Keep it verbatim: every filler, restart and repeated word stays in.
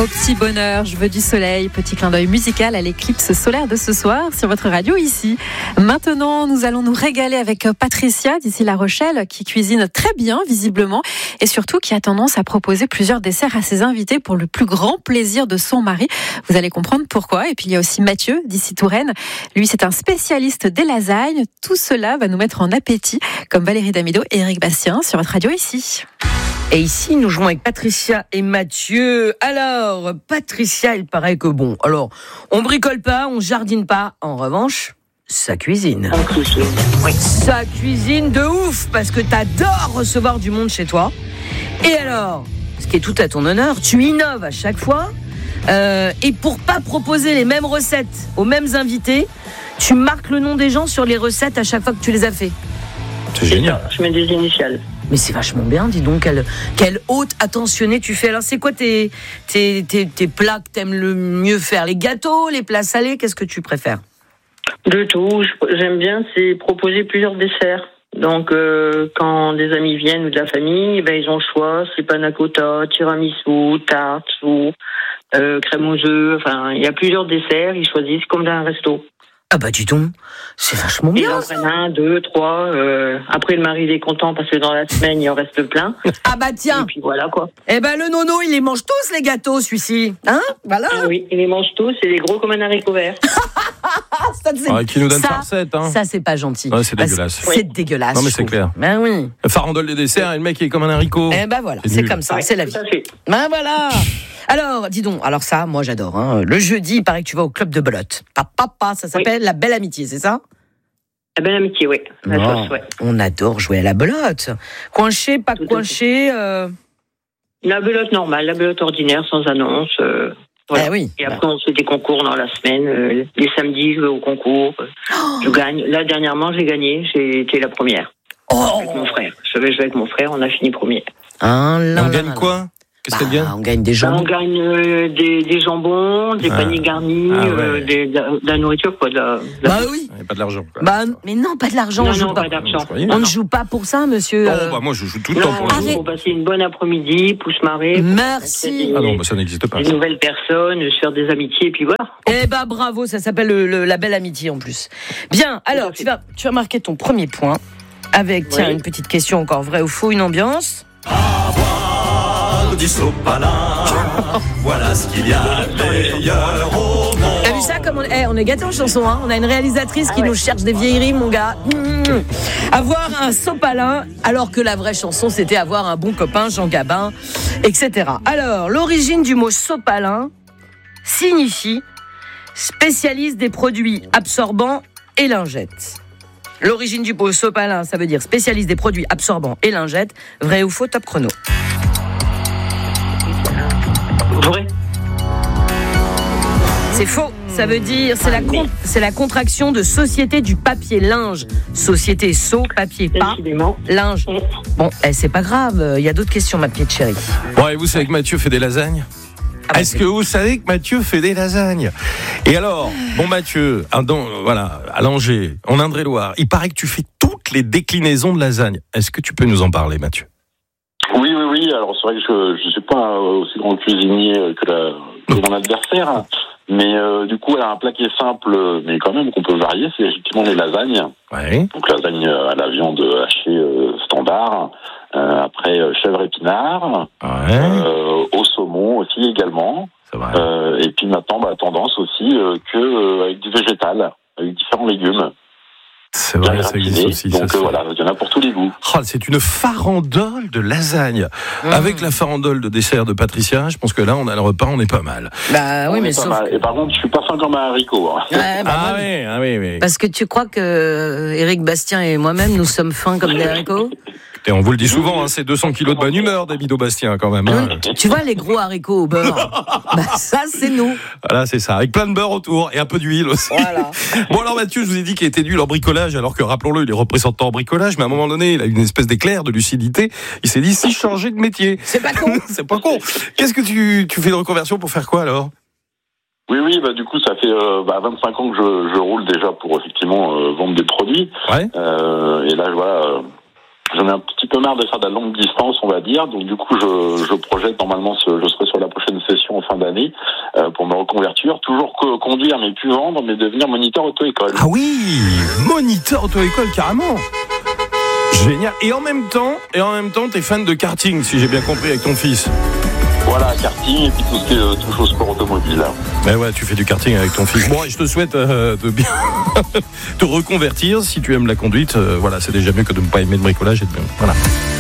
Au petit bonheur, je veux du soleil. Petit clin d'œil musical à l'éclipse solaire de ce soir sur votre radio ici. Maintenant, nous allons nous régaler avec Patricia d'ici La Rochelle qui cuisine très bien visiblement et surtout qui a tendance à proposer plusieurs desserts à ses invités pour le plus grand plaisir de son mari. Vous allez comprendre pourquoi. Et puis il y a aussi Mathieu d'ici Touraine. Lui, c'est un spécialiste des lasagnes. Tout cela va nous mettre en appétit comme Valérie Damido et Éric Bastien sur votre radio ici. Et ici, nous jouons avec Patricia et Mathieu. Alors, Patricia, il paraît que bon, alors, on bricole pas, on jardine pas. En revanche, ça cuisine. On cuisine, oui. Ça cuisine de ouf, parce que t'adores recevoir du monde chez toi. Et alors, ce qui est tout à ton honneur, tu innoves à chaque fois. Euh, et pour pas proposer les mêmes recettes aux mêmes invités, tu marques le nom des gens sur les recettes à chaque fois que tu les as fait. C'est génial. Je mets des initiales. Mais c'est vachement bien, dis donc, quelle, quelle haute attentionnée tu fais. Alors, c'est quoi tes, tes, tes, tes plats que t'aimes le mieux faire? Les gâteaux, les plats salés, qu'est-ce que tu préfères? De tout. J'aime bien, c'est proposer plusieurs desserts. Donc, euh, quand des amis viennent ou de la famille, ben, ils ont le choix. C'est panna cotta, tiramisu, tarte, ou euh, crème aux œufs. Enfin, il y a plusieurs desserts. Ils choisissent comme dans un resto. Ah bah dis donc, c'est vachement bien. Ils en prennent un, deux, trois. Euh, après, le mari il est content parce que dans la semaine, il en reste plein. Ah bah tiens. Et puis voilà quoi. Eh ben le nono, il les mange tous les gâteaux, celui-ci. Hein? Voilà. Ah oui, il les mange tous. C'est des gros comme un haricot vert. ça, c'est... Ah, qui nous donne ça, sa recette, hein. Ça, c'est pas gentil. Ouais, c'est Parce dégueulasse. C'est Oui. dégueulasse. Non, mais je c'est trouve. clair. Ben oui. Farandole des desserts et le mec il est comme un haricot. Eh ben voilà, C'est c'est nul. comme ça, Ouais, c'est la vie. tout à fait. Ben voilà. Alors, dis donc, alors ça, moi j'adore. Hein. Le jeudi, il paraît que tu vas au club de belote. Papa, ça s'appelle Oui. La Belle Amitié, c'est ça? La belle amitié, oui. La Non. sauce, ouais. On adore jouer à la belote. Coinché, pas Tout à coinché. Euh... La belote normale, la belote ordinaire, sans annonce. Euh, voilà. Eh oui. Et après, on fait des concours dans la semaine. Euh, les samedis, je vais au concours. Oh. Je gagne. Là, dernièrement, j'ai gagné. J'ai été la première. Oh. Avec mon frère. Je vais jouer avec mon frère. On a fini premier. Ah, Et là, on là, gagne là, quoi? là. Qu'est-ce Bah, qu'elle gagne? on gagne des Là, on jambons. gagne euh, des, des jambons, des Ah. paniers garnis, Ah ouais. euh, des, de, la, de la nourriture, quoi. De la, de la- Bah oui. Il n'y a pas de l'argent. Quoi. Bah, mais non, pas de l'argent. non, on joue non, pas. pas d'argent. Oui, On Non, ne non. joue pas pour ça, monsieur. Non, euh. bah moi je joue tout le temps Non, pour le il jeu. faut passer une bonne après-midi, pousse marée. Merci. Ah non, bah ça n'existe pas. Des nouvelles personnes, se faire des amitiés, et puis voilà. Eh ben bravo, ça s'appelle le, le- la belle amitié en plus. Bien, alors à fait. tu vas, tu vas marquer ton premier point avec tiens Oui. une petite question encore vrai ou faux, une ambiance. Avoir du sopalin, voilà ce qu'il y a de meilleur au monde. T'as vu ça comme on, eh, on est gâtés en chanson, hein. On a une réalisatrice qui Ah ouais. nous cherche des vieilleries, mon gars. Mmh. Avoir un sopalin, alors que la vraie chanson c'était avoir un bon copain, Jean Gabin, et cetera. Alors l'origine du mot sopalin signifie spécialiste des produits absorbants et lingettes. L'origine du mot sopalin, ça veut dire spécialiste des produits absorbants et lingettes. Vrai ou faux, top chrono. Vrai. C'est faux. Ça veut dire, c'est la, con- c'est la contraction de Société du papier linge. Société so, papier pas, Décidément. linge. Bon, eh, c'est pas grave. Il y a d'autres questions, ma petite chérie. Bon, et vous savez que Mathieu fait des lasagnes? Ah bah, Est-ce c'est- que vous savez que Mathieu fait des lasagnes? Et alors, bon Mathieu, un don, euh, voilà, à Langeais, en Indre-et-Loire, il paraît que tu fais toutes les déclinaisons de lasagne. Est-ce que tu peux nous en parler, Mathieu? Oui, oui, oui. Alors, c'est vrai que je ne suis pas aussi grand cuisinier que, la, que mon adversaire. Mais euh, du coup, elle a un plat qui est simple, mais quand même qu'on peut varier. C'est effectivement les lasagnes. Ouais. Donc, lasagne à la viande hachée euh, standard. Euh, après, euh, chèvre épinard. Ouais. Euh, au saumon aussi également. C'est vrai. Euh, et puis maintenant, bah, tendance aussi euh, que euh, avec du végétal, avec différents légumes. C'est Bien vrai, ça existe gratiné. aussi. Donc ça, euh, voilà, il y en a pour tous les goûts. Oh, c'est une farandole de lasagne. Mmh. Avec la farandole de dessert de Patricia, je pense que là, on a le repas, on est pas mal. Bah oui, On mais est pas sauf. mal. que- Et par contre, je suis pas fin comme un haricot. Hein. Ouais, bah, Ah moi, oui, ah oui, oui. parce que tu crois que euh, Éric Bastien et moi-même, nous sommes fins comme des haricots. Et on vous le dit souvent, hein, c'est deux cents kilos de bonne humeur, David Bastien, quand même. Hein. Nous, tu vois les gros haricots au beurre. Bah ça, c'est nous. Voilà, c'est ça. Avec plein de beurre autour et un peu d'huile aussi. Voilà. Bon, alors Mathieu, je vous ai dit qu'il était nul en bricolage, alors que, rappelons-le, il est représentant en bricolage, mais à un moment donné, il a une espèce d'éclair de lucidité. Il s'est dit, si je changeais de métier. C'est pas con. C'est pas con. Qu'est-ce que tu, tu fais de reconversion pour faire quoi, alors? Oui, oui, bah du coup, ça fait euh, bah, vingt-cinq ans que je, je roule déjà pour effectivement euh, vendre des produits. Ouais. Euh, et là, voilà, euh, j'en ai un petit peu marre de faire de la longue distance, on va dire. Donc du coup, je, je projette normalement, ce, je serai sur la prochaine session en fin d'année euh, pour me reconvertir. Toujours co- conduire, mais plus vendre, mais devenir moniteur auto-école. Ah oui, moniteur auto-école carrément. Génial. Et en même temps, et en même temps, t'es fan de karting, si j'ai bien compris, avec ton fils. Voilà, karting et puis tout ce qui euh, touche au sport automobile. Là. Mais ouais, tu fais du karting avec ton fils. Bon, et je te souhaite euh, de bien te reconvertir si tu aimes la conduite. Euh, voilà, c'est déjà mieux que de ne pas aimer le bricolage et de bien. Voilà.